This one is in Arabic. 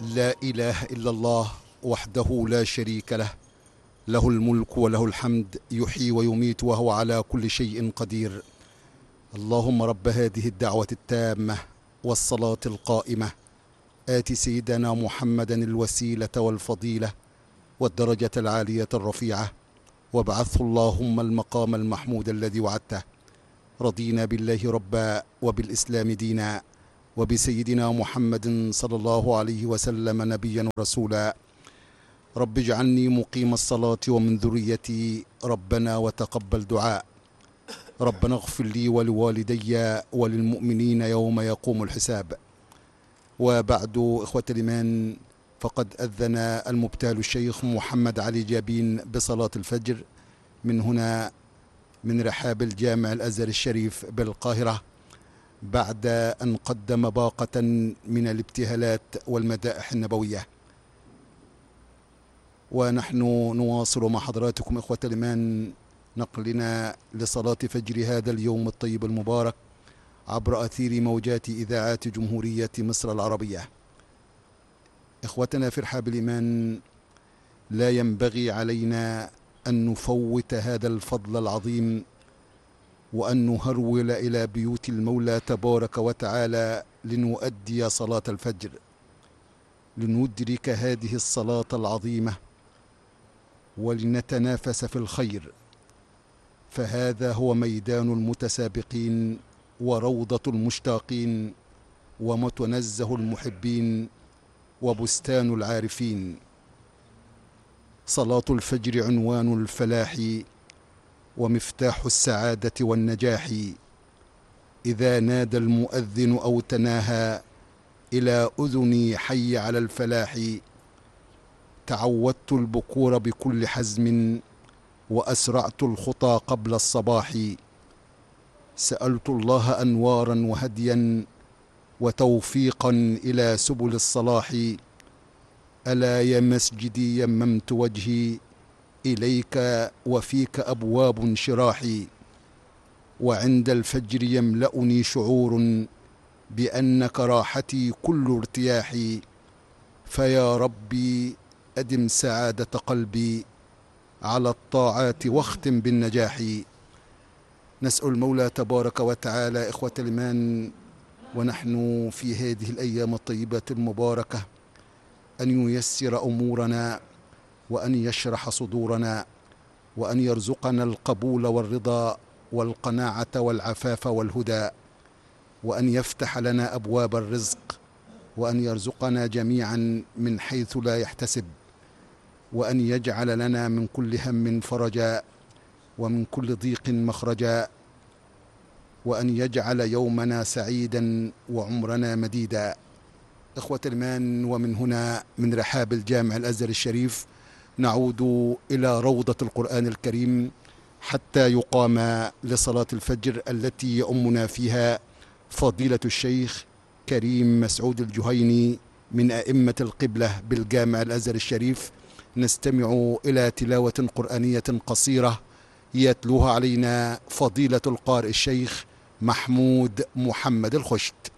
لا إله إلا الله وحده لا شريك له، له الملك وله الحمد، يحيي ويميت وهو على كل شيء قدير. اللهم رب هذه الدعوة التامة والصلاة القائمة، آت سيدنا محمدا الوسيلة والفضيلة والدرجة العالية الرفيعة، وابعثه اللهم المقام المحمود الذي وعدته. رضينا بالله ربا وبالإسلام دينا وبسيدنا محمد صلى الله عليه وسلم نبيا ورسولا. رب اجعلني مقيم الصلاة ومن ذريتي ربنا وتقبل دعاء. ربنا اغفر لي ولوالدي وللمؤمنين يوم يقوم الحساب. وبعد إخوة الإيمان، فقد أذن المبتال الشيخ محمد علي جابين بصلاة الفجر من هنا من رحاب الجامع الأزهر الشريف بالقاهرة، بعد أن قدم باقة من الابتهالات والمدائح النبوية. ونحن نواصل مع حضراتكم إخوة الإيمان نقلنا لصلاة فجر هذا اليوم الطيب المبارك عبر أثير موجات إذاعات جمهورية مصر العربية. إخوتنا في رحاب الإيمان، لا ينبغي علينا أن نفوت هذا الفضل العظيم وأن نهرول إلى بيوت المولى تبارك وتعالى لنؤدي صلاة الفجر، لندرك هذه الصلاة العظيمة ولنتنافس في الخير، فهذا هو ميدان المتسابقين وروضة المشتاقين ومتنزه المحبين وبستان العارفين. صلاة الفجر عنوان الفلاح ومفتاح السعادة والنجاح. إذا نادى المؤذن أو تناهى إلى أذني حي على الفلاح، تعودت البكور بكل حزم وأسرعت الخطى قبل الصباح. سألت الله أنوارا وهديا وتوفيقا إلى سبل الصلاح. ألا يا مسجدي يممت وجهي إليك وفيك أبواب انشراحي. وعند الفجر يملأني شعور بأنك راحتي كل ارتياحي. فيا ربي أدم سعادة قلبي على الطاعات واختم بالنجاح. نسأل المولى تبارك وتعالى إخوة الإيمان ونحن في هذه الأيام الطيبة المباركة أن ييسر أمورنا وأن يشرح صدورنا وأن يرزقنا القبول والرضا والقناعة والعفاف والهدى، وأن يفتح لنا أبواب الرزق، وأن يرزقنا جميعا من حيث لا يحتسب، وأن يجعل لنا من كل هم فرجا ومن كل ضيق مخرجا، وأن يجعل يومنا سعيدا وعمرنا مديدا. إخوة الإيمان، ومن هنا من رحاب الجامع الأزهر الشريف نعود إلى روضة القرآن الكريم حتى يقام لصلاة الفجر التي يؤمنا فيها فضيلة الشيخ كريم مسعود الجهيني من أئمة القبلة بالجامع الأزهر الشريف. نستمع إلى تلاوة قرآنية قصيرة يتلوها علينا فضيلة القارئ الشيخ محمود محمد الخشت.